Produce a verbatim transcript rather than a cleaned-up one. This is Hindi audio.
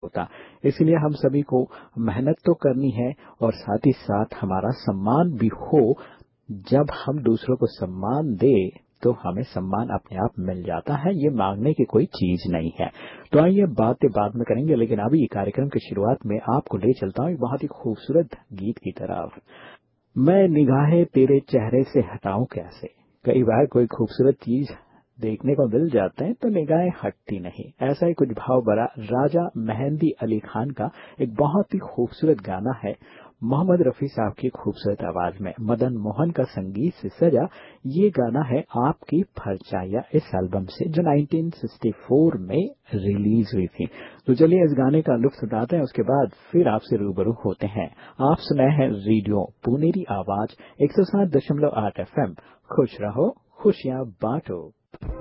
होता। इसलिए हम सभी को मेहनत तो करनी है और साथ ही साथ हमारा सम्मान भी हो। जब हम दूसरों को सम्मान दे तो हमें सम्मान अपने आप मिल जाता है, ये मांगने की कोई चीज नहीं है। तो आइए बातें बाद में करेंगे, लेकिन अभी कार्यक्रम की शुरुआत में आपको ले चलता हूँ एक बहुत ही खूबसूरत गीत की तरफ। मैं निगाहें तेरे चेहरे से हटाऊं कैसे। कई बार कोई खूबसूरत चीज देखने को मिल जाते हैं तो निगाहें हटती नहीं। ऐसा ही कुछ भाव भरा राजा मेहंदी अली खान का एक बहुत ही खूबसूरत गाना है, मोहम्मद रफी साहब की खूबसूरत आवाज में मदन मोहन का संगीत से सजा। ये गाना है आपकी परछाइयां इस एल्बम से, जो नाइनटीन सिक्सटी फोर में रिलीज हुई थी। तो चलिए इस गाने का लुत्फ उठाते हैं, उसके बाद फिर आपसे रूबरू होते हैं। आप सुनाए हैं रेडियो पुनेरी आवाज एक सौ सात दशमलव आठ एफ एम। खुश रहो खुशियां बांटो।